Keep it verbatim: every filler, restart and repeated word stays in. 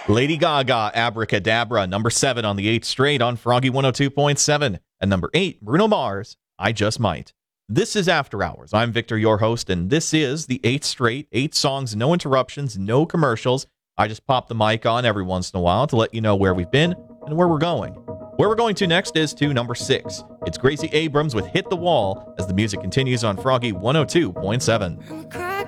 Lady Gaga, Abracadabra, number seven on the eighth straight on Froggy one oh two point seven. And number eight, Bruno Mars, I Just Might. This is After Hours. I'm Victor, your host, and this is the eighth straight, eight songs, no interruptions, no commercials. I just pop the mic on every once in a while to let you know where we've been and where we're going. Where we're going to next is to number six. It's Gracie Abrams with Hit the Wall as the music continues on Froggy one oh two point seven.